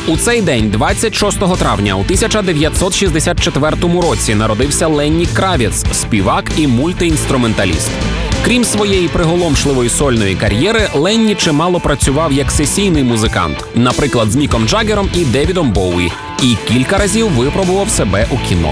У цей день, 26 травня у 1964 році, народився Ленні Кравіц, співак і мультиінструменталіст. Крім своєї приголомшливої сольної кар'єри, Ленні чимало працював як сесійний музикант, наприклад, з Міком Джаггером і Девідом Боуї, і кілька разів випробував себе у кіно.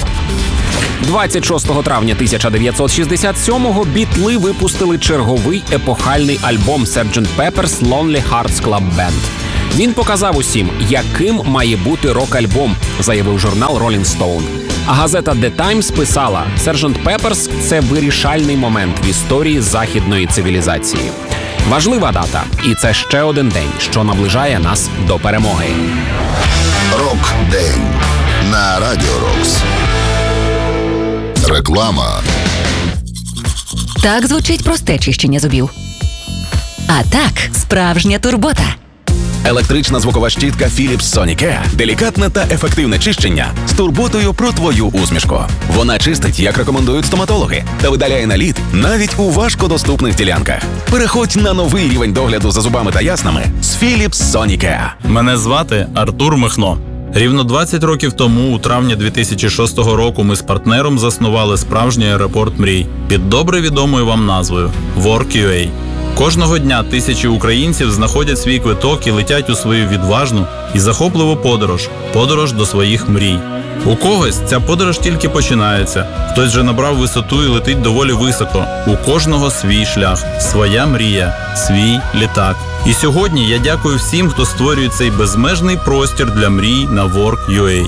26 травня 1967-го Бітли випустили черговий епохальний альбом Sgt. Pepper's Lonely Hearts Club Band. Він показав усім, яким має бути рок-альбом, заявив журнал Rolling Stone. А газета The Times писала: Sgt. Pepper's – це вирішальний момент в історії західної цивілізації. Важлива дата, і це ще один день, що наближає нас до перемоги. Рок-день на Радіо Рокс. Реклама. Так звучить просте чищення зубів. А так, справжня турбота. Електрична звукова щітка Philips Sonicare – делікатне та ефективне чищення з турботою про твою усмішку. Вона чистить, як рекомендують стоматологи, та видаляє наліт навіть у важкодоступних ділянках. Переходь на новий рівень догляду за зубами та яснами з Philips Sonicare. Мене звати Артур Михно. Рівно 20 років тому, у травні 2006 року, ми з партнером заснували справжній аеропорт мрій під добре відомою вам назвою Work.ua. Кожного дня тисячі українців знаходять свій квиток і летять у свою відважну і захопливу подорож до своїх мрій. У когось ця подорож тільки починається, хтось вже набрав висоту і летить доволі високо. У кожного свій шлях, своя мрія, свій літак. І сьогодні я дякую всім, хто створює цей безмежний простір для мрій на Work.ua.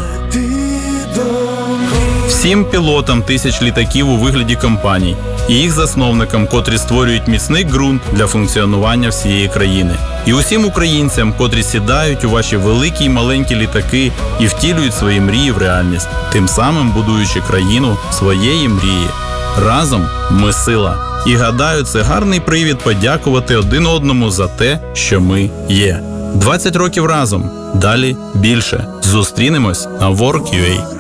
Всім пілотам тисяч літаків у вигляді компаній і їх засновникам, котрі створюють міцний ґрунт для функціонування всієї країни. І усім українцям, котрі сідають у ваші великі й маленькі літаки і втілюють свої мрії в реальність, тим самим будуючи країну своєї мрії. Разом ми сила. І гадаю, це гарний привід подякувати один одному за те, що ми є. 20 років разом. Далі більше. Зустрінемось на Work.ua.